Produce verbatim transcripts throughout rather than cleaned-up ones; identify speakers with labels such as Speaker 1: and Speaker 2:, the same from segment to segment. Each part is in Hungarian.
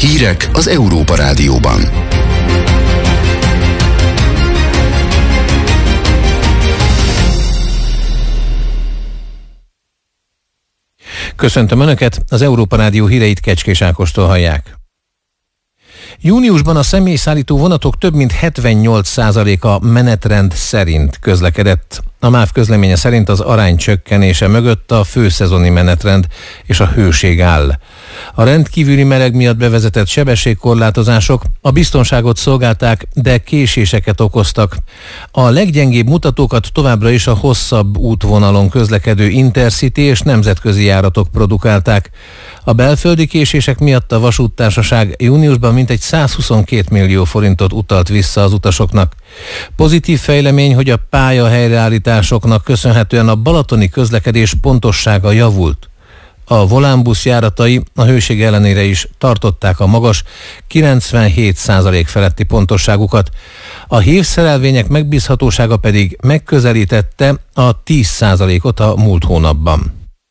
Speaker 1: Hírek az Európa Rádióban.
Speaker 2: Köszöntöm Önöket, az Európa Rádió híreit Kecskés Ákostól hallják. Júniusban a személyszállító vonatok több mint hetvennyolc százaléka menetrend szerint közlekedett. A MÁV közleménye szerint az arány csökkenése mögött a főszezoni menetrend és a hőség áll. A rendkívüli meleg miatt bevezetett sebességkorlátozások a biztonságot szolgálták, de késéseket okoztak. A leggyengébb mutatókat továbbra is a hosszabb útvonalon közlekedő Intercity és nemzetközi járatok produkálták. A belföldi késések miatt a vasúttársaság júniusban mintegy százhuszonkettő millió forintot utalt vissza az utasoknak. Pozitív fejlemény, hogy a pálya helyreállításoknak köszönhetően a balatoni közlekedés pontossága javult. A Volánbusz járatai a hőség ellenére is tartották a magas kilencvenhét százalék feletti pontosságukat. A hívszerelvények megbízhatósága pedig megközelítette a tíz százalékot a múlt hónapban.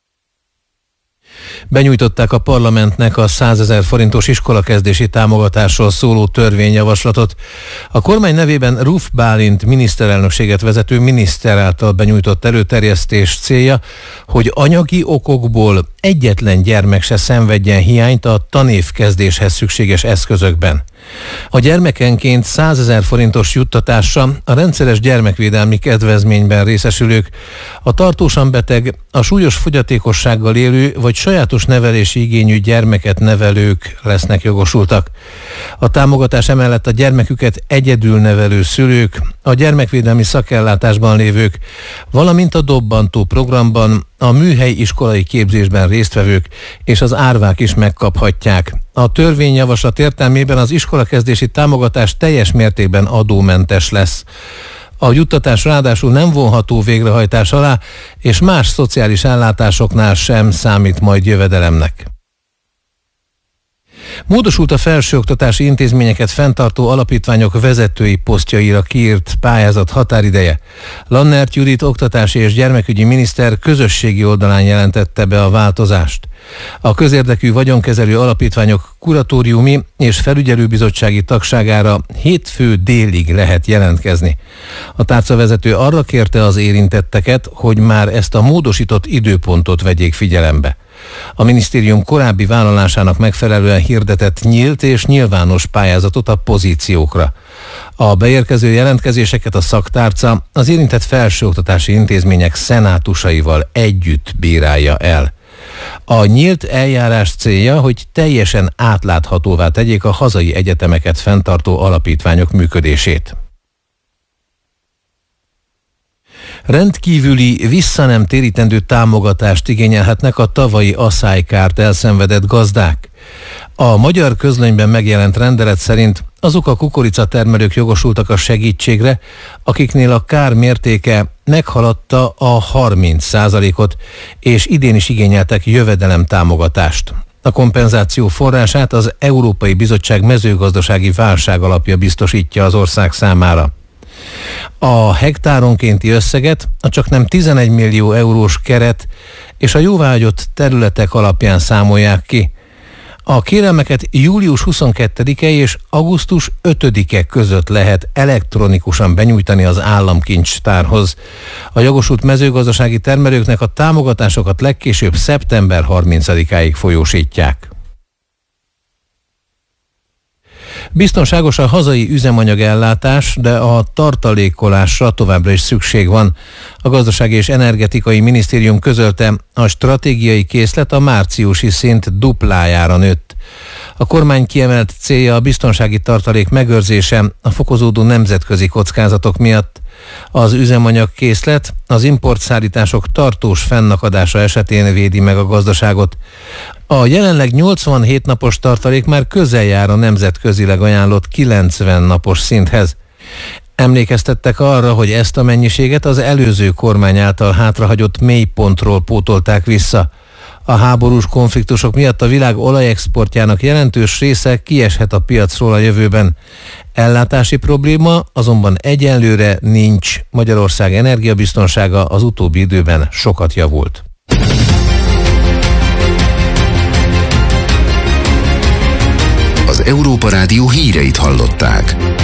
Speaker 2: Benyújtották a parlamentnek a százezer forintos iskolakezdési támogatásról szóló törvényjavaslatot. A kormány nevében Ruf Bálint miniszterelnökséget vezető miniszter által benyújtott előterjesztés célja, hogy anyagi okokból egyetlen gyermek se szenvedjen hiányt a tanévkezdéshez szükséges eszközökben. A gyermekenként százezer forintos juttatásra a rendszeres gyermekvédelmi kedvezményben részesülők, a tartósan beteg, a súlyos fogyatékossággal élő vagy sajátos nevelési igényű gyermeket nevelők lesznek jogosultak. A támogatás emellett a gyermeküket egyedül nevelő szülők, a gyermekvédelmi szakellátásban lévők, valamint a dobbantó programban a műhelyi iskolai képzésben résztvevők és az árvák is megkaphatják. A törvényjavaslat értelmében az iskolakezdési támogatás teljes mértékben adómentes lesz. A juttatás ráadásul nem vonható végrehajtás alá, és más szociális ellátásoknál sem számít majd jövedelemnek. Módosult a felsőoktatási intézményeket fenntartó alapítványok vezetői posztjaira kiírt pályázat határideje. Lannert Judit oktatási és gyermekügyi miniszter közösségi oldalán jelentette be a változást. A közérdekű vagyonkezelő alapítványok kuratóriumi és felügyelőbizottsági tagságára hétfő délig lehet jelentkezni. A tárcavezető arra kérte az érintetteket, hogy már ezt a módosított időpontot vegyék figyelembe. A minisztérium korábbi vállalásának megfelelően hirdetett nyílt és nyilvános pályázatot a pozíciókra. A beérkező jelentkezéseket a szaktárca az érintett felsőoktatási intézmények szenátusaival együtt bírálja el. A nyílt eljárás célja, hogy teljesen átláthatóvá tegyék a hazai egyetemeket fenntartó alapítványok működését. Rendkívüli, vissza nem térítendő támogatást igényelhetnek a tavalyi aszálykárt elszenvedett gazdák. A Magyar Közlönyben megjelent rendelet szerint azok a kukoricatermelők jogosultak a segítségre, akiknél a kár mértéke meghaladta a harminc százalékot, és idén is igényeltek jövedelemtámogatást. A kompenzáció forrását az Európai Bizottság mezőgazdasági válságalapja biztosítja az ország számára. A hektáronkénti összeget a csaknem tizenegy millió eurós keret és a jóváhagyott területek alapján számolják ki. A kérelmeket július huszonkettedike és augusztus ötödike között lehet elektronikusan benyújtani az államkincstárhoz. A jogosult mezőgazdasági termelőknek a támogatásokat legkésőbb szeptember harmincadikáig folyósítják. Biztonságos a hazai üzemanyagellátás, de a tartalékolásra továbbra is szükség van. A Gazdasági és Energetikai Minisztérium közölte, a stratégiai készlet a márciusi szint duplájára nőtt. A kormány kiemelt célja a biztonsági tartalék megőrzése a fokozódó nemzetközi kockázatok miatt. Az üzemanyag készlet az importszállítások tartós fennakadása esetén védi meg a gazdaságot. A jelenleg nyolcvanhét napos tartalék már közel jár a nemzetközileg ajánlott kilencven napos szinthez. Emlékeztettek arra, hogy ezt a mennyiséget az előző kormány által hátrahagyott mélypontról pótolták vissza. A háborús konfliktusok miatt a világ olajexportjának jelentős része kieshet a piacról a jövőben. Ellátási probléma azonban egyelőre nincs. Magyarország energiabiztonsága az utóbbi időben sokat javult.
Speaker 1: Európa Rádió híreit hallották.